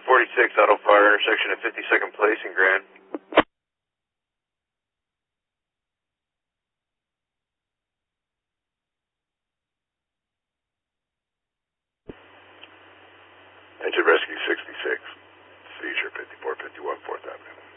46 auto fire intersection at 52nd Place in Grand. Engine Rescue 66, seizure 5451 4th Avenue.